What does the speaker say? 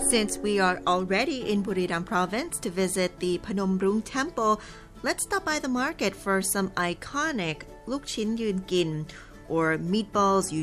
Since we are already in Buriram province to visit the Phnom Rung temple, let's stop by the market for some iconic Luk Chin Yun Gin, or meatballs you